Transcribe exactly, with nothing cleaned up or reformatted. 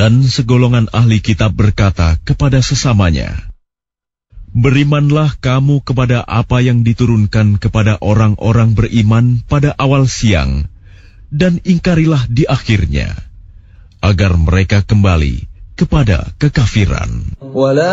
Dan segolongan ahli kitab berkata kepada sesamanya, "Berimanlah kamu kepada apa yang diturunkan kepada orang-orang beriman pada awal siang, dan ingkarilah di akhirnya, agar mereka kembali kepada kekafiran."